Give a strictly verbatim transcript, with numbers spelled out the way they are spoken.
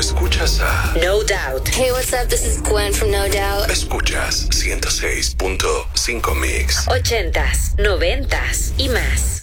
escuchas a No Doubt. Hey, what's up? This is Gwen from No Doubt. Escuchas ciento seis punto cinco Mix. Ochentas, noventas y más.